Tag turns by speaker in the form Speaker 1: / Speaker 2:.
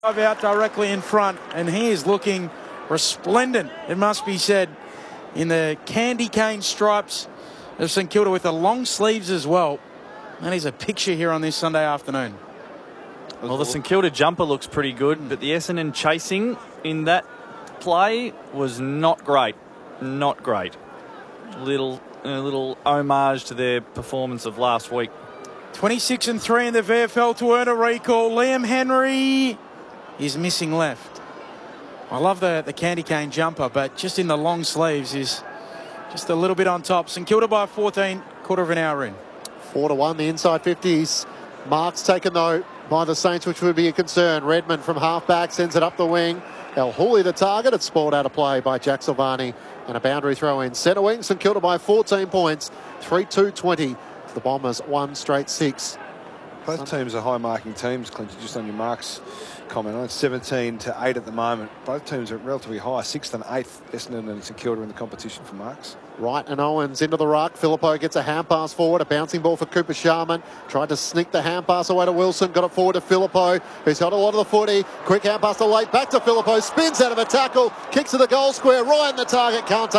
Speaker 1: out directly in front, and he is looking resplendent, it must be said, in the candy cane stripes of St Kilda with the long sleeves as well. That is a picture here on this Sunday afternoon.
Speaker 2: Well, the St Kilda jumper looks pretty good, but the Essendon chasing in that play was not great. Not great. A little homage to their performance of last week.
Speaker 1: 26-3 in the VFL to earn a recall. Liam Henry is missing left. I love the candy cane jumper, but just in the long sleeves is just a little bit on top. St Kilda by 14, quarter of an hour in.
Speaker 3: 4-1, the inside 50s. Marks taken, though, by the Saints, which would be a concern. Redmond from half-back sends it up the wing. El Hooley the target. It's spoiled out of play by Jack Silvani. And a boundary throw in. Centre wing, St Kilda by 14 points. 3-2-20. The Bombers, 1 straight 6.
Speaker 4: Both teams are high-marking teams, Clinton, just on your Marks comment. It's 17-8 at the moment. Both teams are relatively high, 6th and 8th, Essendon and St Kilda in the competition for Marks.
Speaker 3: Wright and Owens into the ruck. Phillippo gets a hand pass forward. A bouncing ball for Cooper Sharman. Tried to sneak the hand pass away to Wilson. Got it forward to Phillippo, who's held a lot of the footy. Quick hand pass to late. Back to Phillippo. Spins out of a tackle. Kicks to the goal square. Ryan the target. Can't take